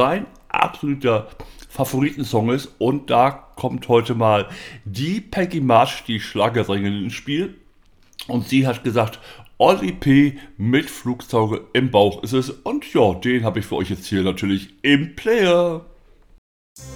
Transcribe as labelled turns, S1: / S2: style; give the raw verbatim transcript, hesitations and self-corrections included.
S1: sein absoluter Favoritensong ist. Und da kommt heute mal die Peggy March, die Schlagersängerin, ins Spiel. Und sie hat gesagt, Olli P. mit Flugzeuge im Bauch ist es. Und ja, den habe ich für euch jetzt hier natürlich im Player.